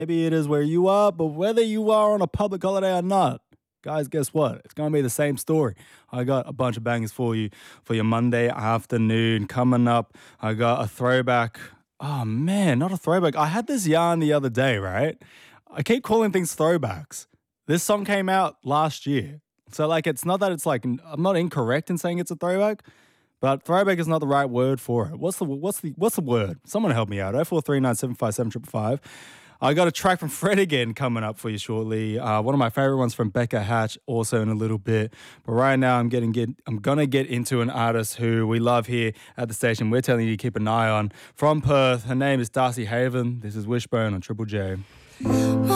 Maybe it is where you are, but whether you are on a public holiday or not, guys, guess what? It's going to be the same story. I got a bunch of bangers for you for your Monday afternoon coming up. I got a throwback. Oh man, not a throwback. I had this yarn the other day, right? I keep calling things throwbacks. This song came out last year. So like it's not that it's like I'm not incorrect in saying it's a throwback, but throwback is not the right word for it. What's the word? Someone help me out. 0439757555. I got a track from Fred again coming up for you shortly. One of my favorite ones from Becca Hatch also in a little bit. But right now I'm gonna get into an artist who we love here at the station. We're telling you to keep an eye on from Perth. Her name is Darcy Haven. This is Wishbone on Triple J.